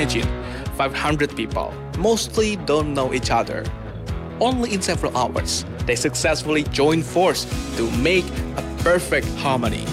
Imagine 500 people, mostly don't know each other. Only in several hours, they successfully joined force to make a perfect harmony.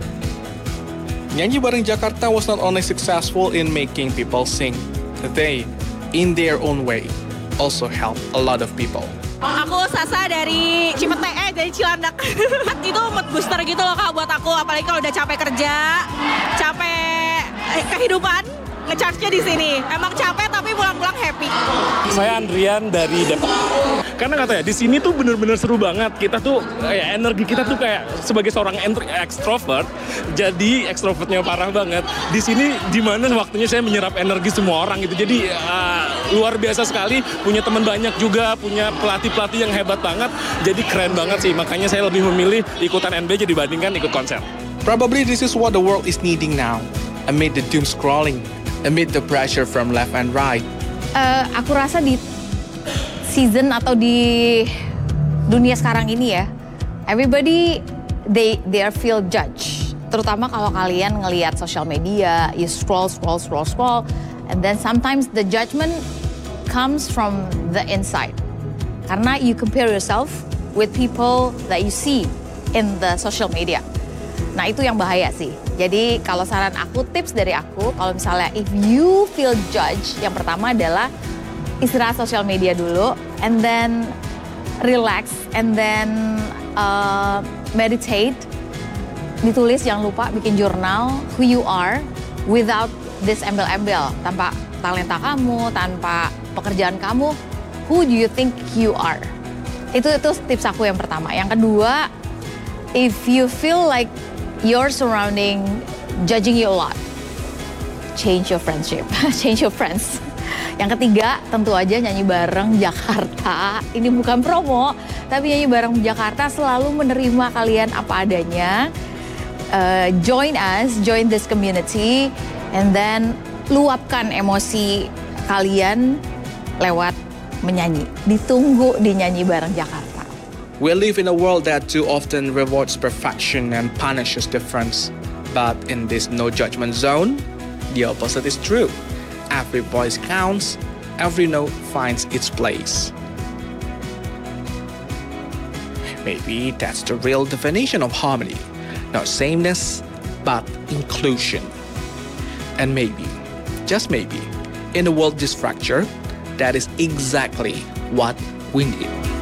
Nyanyi Bareng Jakarta was not only successful in making people sing, they, in their own way, also helped a lot of people. Aku Sasa dari dari Cilandak. Itu mood booster gitu loh Kak buat aku, apalagi kalau udah capek kerja, capek kehidupan, nge-charge-nya di sini. Emang capek tapi pulang-pulang happy. Saya Andrian dari Depok. Karena katanya di sini tuh bener-bener seru banget. Kita tuh energi kita tuh kayak sebagai seorang ekstrovert, jadi ekstrovertnya parah banget. Di sini dimana waktunya saya menyerap energi semua orang gitu. Jadi luar biasa sekali. Punya teman banyak juga, punya pelatih-pelatih yang hebat banget. Jadi keren banget sih. Makanya saya lebih memilih ikutan NBJ dibandingkan ikut konser. Probably this is what the world is needing now, amid the doom scrolling, amid the pressure from left and right. Aku rasa di season atau di dunia sekarang ini ya, everybody they are feel judged. Terutama kalau kalian ngelihat social media, you scroll, and then sometimes the judgment comes from the inside. Karena you compare yourself with people that you see in the social media. Nah itu yang bahaya sih. Jadi kalau saran aku, tips dari aku, kalau misalnya if you feel judged, yang pertama adalah istirahat sosial media dulu, and then relax, and then meditate, ditulis, jangan lupa bikin jurnal who you are without this embel-embel, tanpa talenta kamu, tanpa pekerjaan kamu, who do you think you are? Itu tips aku yang pertama. Yang kedua, if you feel like your surrounding judging you a lot, change your friendship, change your friends. Yang ketiga, tentu aja Nyanyi Bareng Jakarta. Ini bukan promo, tapi Nyanyi Bareng Jakarta selalu menerima kalian apa adanya. Join us, join this community, and then luapkan emosi kalian lewat menyanyi. Ditunggu di Nyanyi Bareng Jakarta. We live in a world that too often rewards perfection and punishes difference. But in this no judgment zone, the opposite is true. Every voice counts, every note finds its place. Maybe that's the real definition of harmony. Not sameness, but inclusion. And maybe, just maybe, in a world this fracture, that is exactly what we need.